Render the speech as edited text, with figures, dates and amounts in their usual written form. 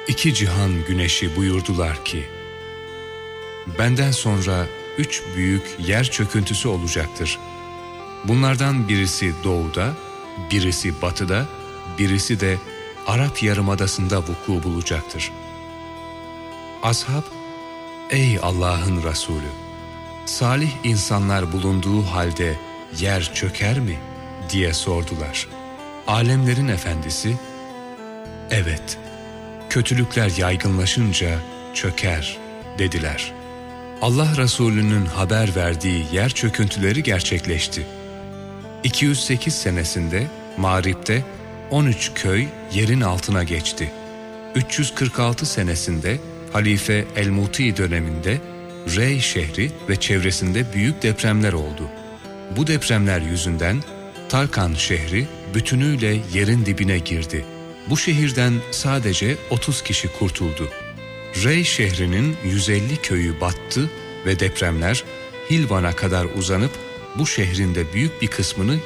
İki cihan güneşi buyurdular ki, benden sonra 3 büyük yer çöküntüsü olacaktır. Bunlardan birisi doğuda, birisi batıda, birisi de Arap Yarımadası'nda vuku bulacaktır. Ashab, ey Allah'ın Resulü, salih insanlar bulunduğu halde yer çöker mi diye sordular. Alemlerin efendisi, evet, kötülükler yaygınlaşınca çöker dediler. Allah Resulü'nün haber verdiği yer çöküntüleri gerçekleşti. 208 senesinde Mağrip'te 13 köy yerin altına geçti. 346 senesinde Halife El-Muti döneminde Rey şehri ve çevresinde büyük depremler oldu. Bu depremler yüzünden Tarkan şehri bütünüyle yerin dibine girdi. Bu şehirden sadece 30 kişi kurtuldu. Rey şehrinin 150 köyü battı ve depremler Hilvan'a kadar uzanıp bu şehrin de büyük bir kısmını